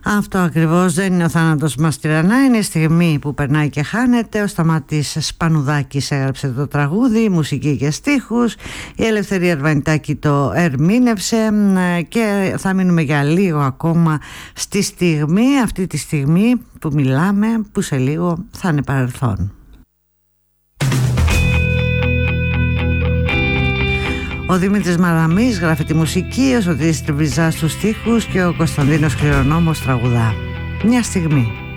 Αυτό ακριβώς, δεν είναι ο θάνατος μας τυραννά, είναι η στιγμή που περνάει και χάνεται. Ο Σταμάτης Σπανουδάκης έγραψε το τραγούδι, μουσική και στίχους. Η Ελευθερία Αρβανιτάκη το ερμήνευσε και θα μείνουμε για λίγο ακόμα στη στιγμή, αυτή τη στιγμή που μιλάμε, που σε λίγο θα είναι παρελθόν. Ο Δημήτρης Μαραμής γράφει τη μουσική, ο Σωτήρης Τριβιζάς στους στίχους και ο Κωνσταντίνος Κληρονόμος τραγουδά. Μια στιγμή.